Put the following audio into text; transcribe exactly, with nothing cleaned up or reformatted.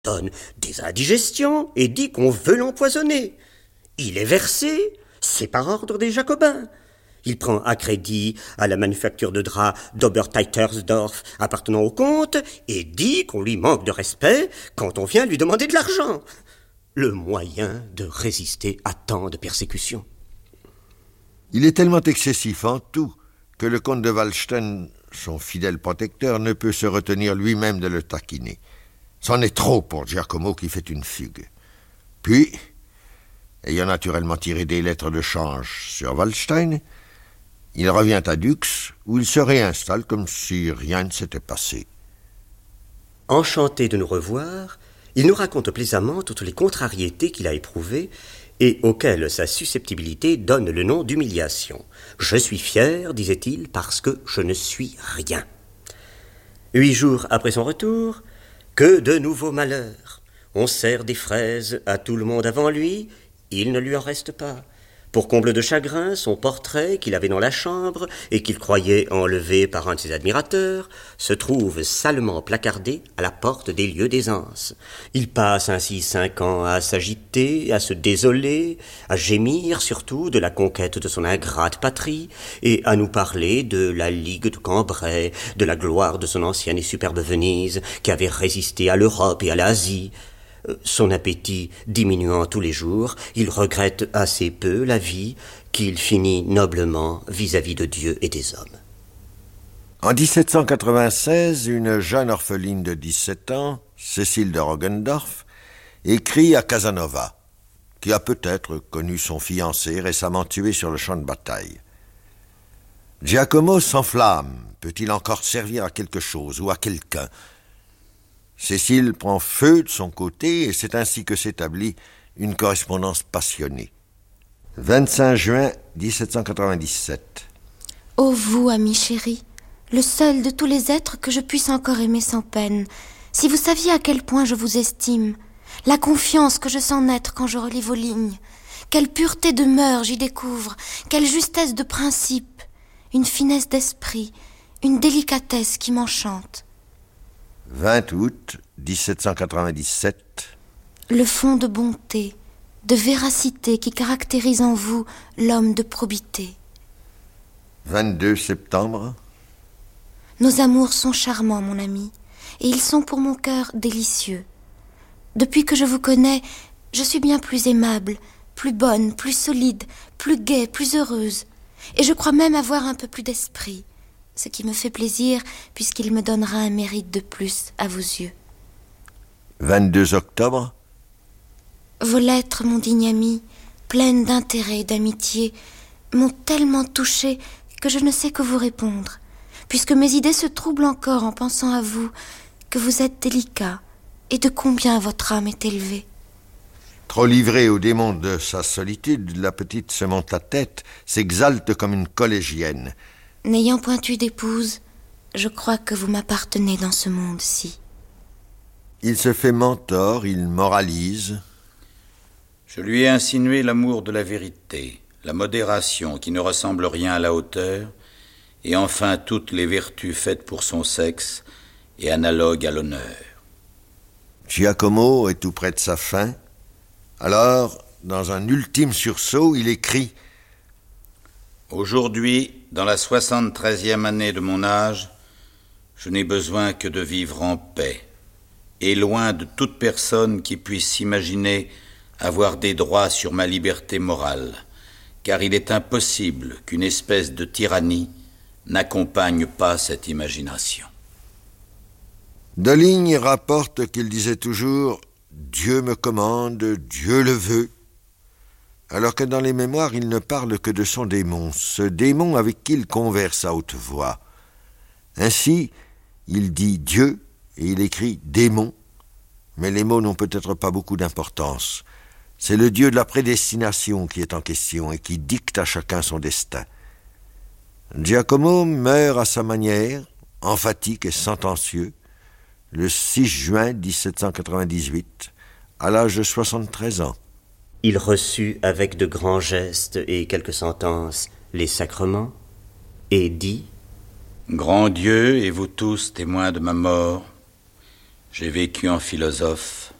donne des indigestions et dit qu'on veut l'empoisonner. Il est versé, c'est par ordre des Jacobins. Il prend à crédit à la manufacture de draps d'Oberteitersdorf appartenant au comte et dit qu'on lui manque de respect quand on vient lui demander de l'argent. Le moyen de résister à tant de persécutions. Il est tellement excessif en tout que le comte de Waldstein, son fidèle protecteur, ne peut se retenir lui-même de le taquiner. C'en est trop pour Giacomo qui fait une fugue. Puis, ayant naturellement tiré des lettres de change sur Waldstein, il revient à Dux, où il se réinstalle comme si rien ne s'était passé. Enchanté de nous revoir, il nous raconte plaisamment toutes les contrariétés qu'il a éprouvées et auxquelles sa susceptibilité donne le nom d'humiliation. « Je suis fier, disait-il, parce que je ne suis rien. » Huit jours après son retour, que de nouveaux malheurs. On sert des fraises à tout le monde avant lui, il ne lui en reste pas. Pour comble de chagrin, son portrait qu'il avait dans la chambre et qu'il croyait enlevé par un de ses admirateurs se trouve salement placardé à la porte des lieux d'aisance. Il passe ainsi cinq ans à s'agiter, à se désoler, à gémir surtout de la conquête de son ingrate patrie et à nous parler de la Ligue de Cambrai, de la gloire de son ancienne et superbe Venise qui avait résisté à l'Europe et à l'Asie. Son appétit diminuant tous les jours, il regrette assez peu la vie qu'il finit noblement vis-à-vis de Dieu et des hommes. En dix-sept cent quatre-vingt-seize, une jeune orpheline de dix-sept ans, Cécile de Roggendorf, écrit à Casanova, qui a peut-être connu son fiancé récemment tué sur le champ de bataille. Giacomo s'enflamme, peut-il encore servir à quelque chose ou à quelqu'un ? Cécile prend feu de son côté et c'est ainsi que s'établit une correspondance passionnée. vingt-cinq juin dix-sept cent quatre-vingt-dix-sept. Ô vous, ami chéri, le seul de tous les êtres que je puisse encore aimer sans peine, si vous saviez à quel point je vous estime, la confiance que je sens naître quand je relis vos lignes, quelle pureté de mœurs j'y découvre, quelle justesse de principe, une finesse d'esprit, une délicatesse qui m'enchante. vingt août dix-sept cent quatre-vingt-dix-sept. Le fond de bonté, de véracité qui caractérise en vous l'homme de probité. vingt-deux septembre. Nos amours sont charmants, mon ami, et ils sont pour mon cœur délicieux. Depuis que je vous connais, je suis bien plus aimable, plus bonne, plus solide, plus gaie, plus heureuse, et je crois même avoir un peu plus d'esprit. Ce qui me fait plaisir, puisqu'il me donnera un mérite de plus à vos yeux. vingt-deux octobre. Vos lettres, mon digne ami, pleines d'intérêt et d'amitié, m'ont tellement touchée que je ne sais que vous répondre, puisque mes idées se troublent encore en pensant à vous, que vous êtes délicat, et de combien votre âme est élevée. Trop livrée au démon de sa solitude, la petite se monte la tête, s'exalte comme une collégienne. N'ayant point eu d'épouse, je crois que vous m'appartenez dans ce monde-ci. Il se fait mentor, il moralise. Je lui ai insinué l'amour de la vérité, la modération qui ne ressemble rien à la hauteur, et enfin toutes les vertus faites pour son sexe et analogues à l'honneur. Giacomo est tout près de sa fin. Alors, dans un ultime sursaut, il écrit « Aujourd'hui, dans la soixante-treizième année de mon âge, je n'ai besoin que de vivre en paix, et loin de toute personne qui puisse s'imaginer avoir des droits sur ma liberté morale, car il est impossible qu'une espèce de tyrannie n'accompagne pas cette imagination. » Deligne rapporte qu'il disait toujours « Dieu me commande, Dieu le veut », alors que dans les mémoires, il ne parle que de son démon, ce démon avec qui il converse à haute voix. Ainsi, il dit Dieu et il écrit démon, mais les mots n'ont peut-être pas beaucoup d'importance. C'est le Dieu de la prédestination qui est en question et qui dicte à chacun son destin. Giacomo meurt à sa manière, emphatique et sentencieux, le six juin dix-sept cent quatre-vingt-dix-huit, à l'âge de soixante-treize ans. Il reçut avec de grands gestes et quelques sentences les sacrements et dit « Grand Dieu et vous tous témoins de ma mort, J'ai vécu en philosophe,